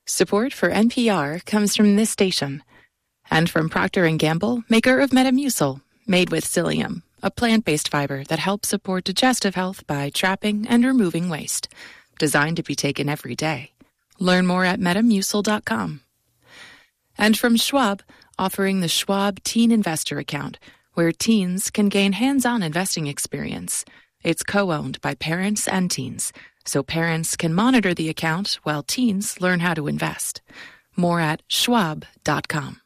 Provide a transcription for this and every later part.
Support for NPR comes from this station and from Procter & Gamble, maker of Metamucil, made with psyllium, a plant-based fiber that helps support digestive health by trapping and removing waste. Designed to be taken every day. Learn more at Metamucil.com. And from Schwab, offering the Schwab Teen Investor Account, where teens can gain hands-on investing experience. It's co-owned by parents and teens, so parents can monitor the account while teens learn how to invest. More at Schwab.com.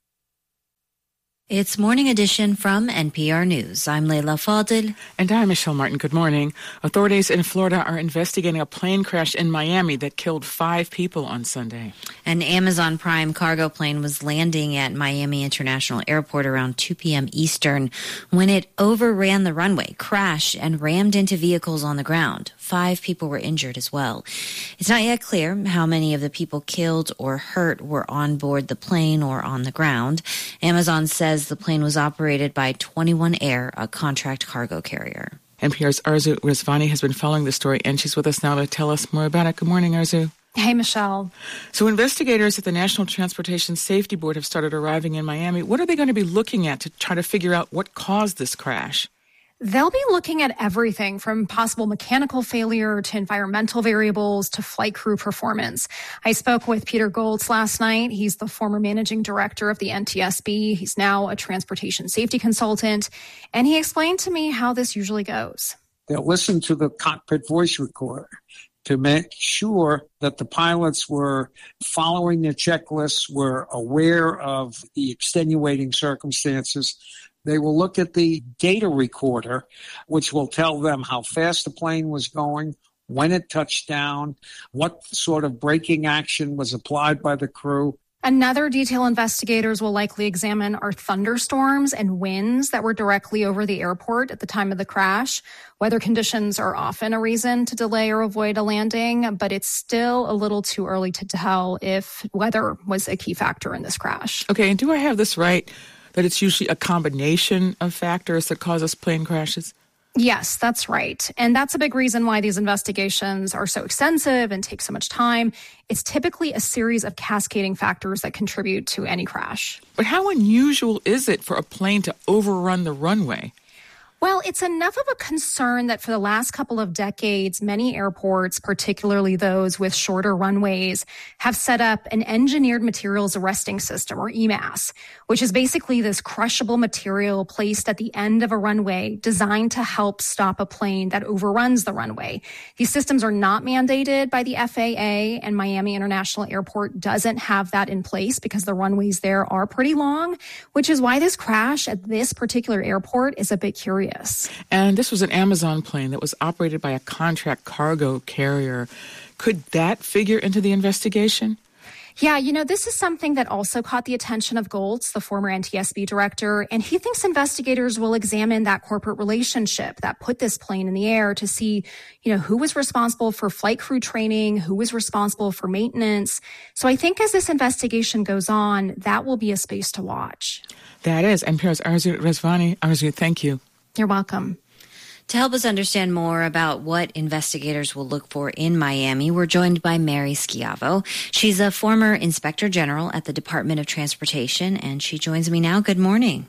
It's Morning Edition from NPR News. I'm Leila Fadel. And I'm Michelle Martin. Good morning. Authorities in Florida are investigating a plane crash in Miami that killed 5 people on Sunday. An Amazon Prime cargo plane was landing at Miami International Airport around 2 p.m. Eastern when it overran the runway, crashed, and rammed into vehicles on the ground. 5 people were injured as well. It's not yet clear how many of the people killed or hurt were on board the plane or on the ground. Amazon says the plane was operated by 21 Air, a contract cargo carrier. NPR's Arzu Rezvani has been following the story, and she's with us now to tell us more about it. Good morning, Arzu. Hey, Michelle. So investigators at the National Transportation Safety Board have started arriving in Miami. What are they going to be looking at to try to figure out what caused this crash? They'll be looking at everything from possible mechanical failure to environmental variables to flight crew performance. I spoke with Peter Goltz last night. He's the former managing director of the NTSB. He's now a transportation safety consultant. And he explained to me how this usually goes. They'll listen to the cockpit voice recorder to make sure that the pilots were following their checklists, were aware of the extenuating circumstances. They will look at the data recorder, which will tell them how fast the plane was going, when it touched down, what sort of braking action was applied by the crew. Another detail investigators will likely examine are thunderstorms and winds that were directly over the airport at the time of the crash. Weather conditions are often a reason to delay or avoid a landing, but it's still a little too early to tell if weather was a key factor in this crash. Okay, and do I have this right, that it's usually a combination of factors that causes plane crashes? Yes, that's right. And that's a big reason why these investigations are so extensive and take so much time. It's typically a series of cascading factors that contribute to any crash. But how unusual is it for a plane to overrun the runway? Well, it's enough of a concern that for the last couple of decades, many airports, particularly those with shorter runways, have set up an engineered materials arresting system, or EMAS, which is basically this crushable material placed at the end of a runway designed to help stop a plane that overruns the runway. These systems are not mandated by the FAA, and Miami International Airport doesn't have that in place because the runways there are pretty long, which is why this crash at this particular airport is a bit curious. And this was an Amazon plane that was operated by a contract cargo carrier. Could that figure into the investigation? Yeah, this is something that also caught the attention of Goltz, the former NTSB director, and he thinks investigators will examine that corporate relationship that put this plane in the air to see, who was responsible for flight crew training, who was responsible for maintenance. So I think as this investigation goes on, that will be a space to watch. That is. NPR's Arzu Rezvani. Arzu, thank you. You're welcome. To help us understand more about what investigators will look for in Miami, we're joined by Mary Schiavo. She's a former Inspector General at the Department of Transportation, and she joins me now. Good morning.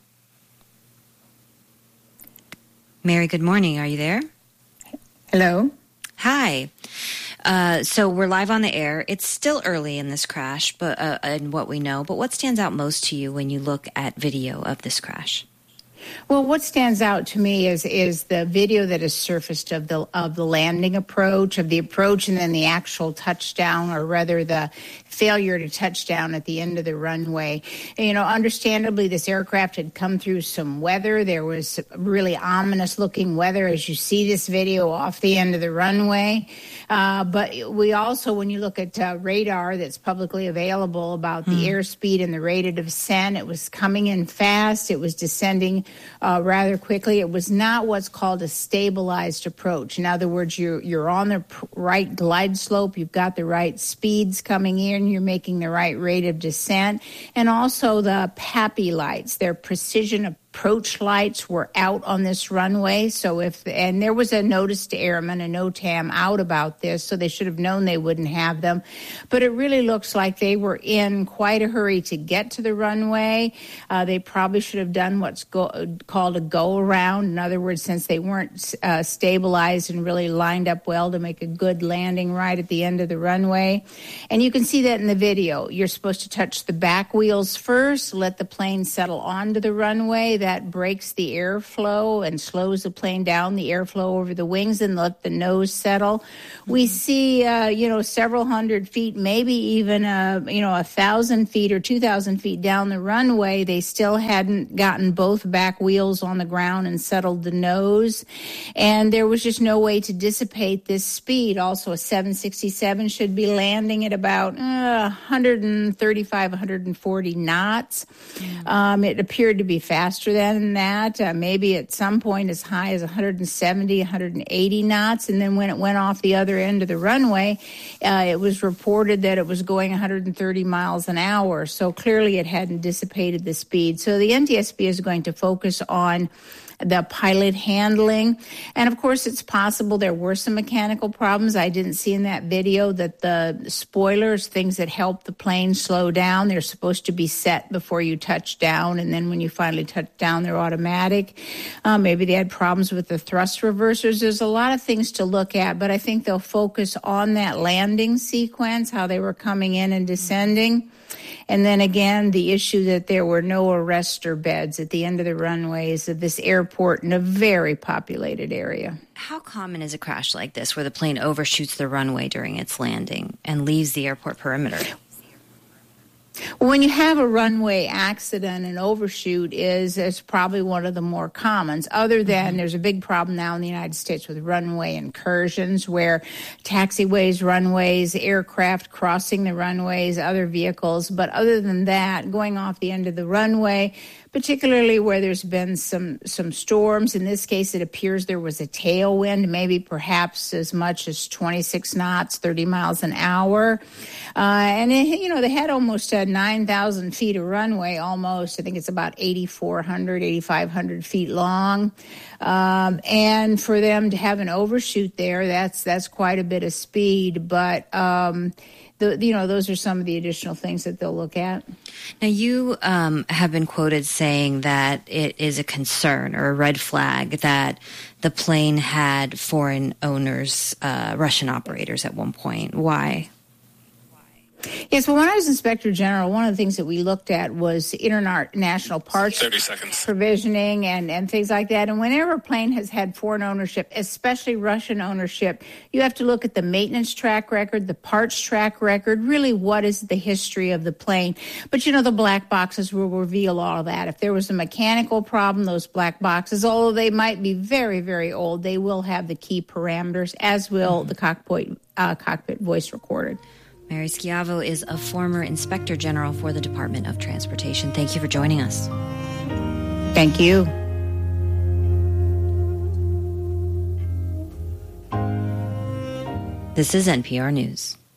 Mary, good morning. Are you there? Hello. Hi. So we're live on the air. It's still early in this crash, but in what we know. But what stands out most to you when you look at video of this crash? Well, what stands out to me is the video that is surfaced of the landing approach, and then the actual touchdown, or rather the failure to touch down at the end of the runway. Understandably, this aircraft had come through some weather. There was really ominous looking weather as you see this video off the end of the runway. But we also, when you look at radar that's publicly available about the airspeed and the rate of descent, it was coming in fast. It was descending rather quickly. It was not what's called a stabilized approach. In other words, you're on the right glide slope. You've got the right speeds coming in. You're making the right rate of descent. And also the PAPI lights, their precision approach lights were out on this runway. So and there was a notice to airmen, a NOTAM out about this, so they should have known they wouldn't have them. But it really looks like they were in quite a hurry to get to the runway. They probably should have done what's called a go-around. In other words, since they weren't stabilized and really lined up well to make a good landing right at the end of the runway. And you can see that in the video. You're supposed to touch the back wheels first, let the plane settle onto the runway. That breaks the airflow and slows the plane down, the airflow over the wings, and let the nose settle. We see, several hundred feet, maybe even, 1,000 feet or 2,000 feet down the runway, they still hadn't gotten both back wheels on the ground and settled the nose. And there was just no way to dissipate this speed. Also, a 767 should be landing at about 135, 140 knots. It appeared to be faster than that, maybe at some point as high as 170, 180 knots. And then when it went off the other end of the runway, it was reported that it was going 130 miles an hour. So clearly it hadn't dissipated the speed. So the NTSB is going to focus on the pilot handling. And of course, it's possible there were some mechanical problems. I didn't see in that video that the spoilers, things that help the plane slow down, they're supposed to be set before you touch down. And then when you finally touch down, they're automatic. Maybe they had problems with the thrust reversers. There's a lot of things to look at, but I think they'll focus on that landing sequence, how they were coming in and descending. And then again, the issue that there were no arrestor beds at the end of the runways of this airport in a very populated area. How common is a crash like this where the plane overshoots the runway during its landing and leaves the airport perimeter? When you have a runway accident, an overshoot is probably one of the more commons, other than there's a big problem now in the United States with runway incursions where taxiways, runways, aircraft crossing the runways, other vehicles. But other than that, going off the end of the runway, particularly where there's been some storms. In this case, it appears there was a tailwind, maybe perhaps as much as 26 knots, 30 miles an hour. And they had almost 9,000 feet of runway, almost. I think it's about 8,400, 8,500 feet long. And for them to have an overshoot there, that's quite a bit of speed. But those are some of the additional things that they'll look at. Now, you have been quoted saying that it is a concern or a red flag that the plane had foreign owners, Russian operators at one point. Why? Yes, well, when I was Inspector General, one of the things that we looked at was international parts provisioning and things like that. And whenever a plane has had foreign ownership, especially Russian ownership, you have to look at the maintenance track record, the parts track record, really what is the history of the plane. But, the black boxes will reveal all of that. If there was a mechanical problem, those black boxes, although they might be very, very old, they will have the key parameters, as will the cockpit voice recorded. Mary Schiavo is a former Inspector General for the Department of Transportation. Thank you for joining us. Thank you. This is NPR News.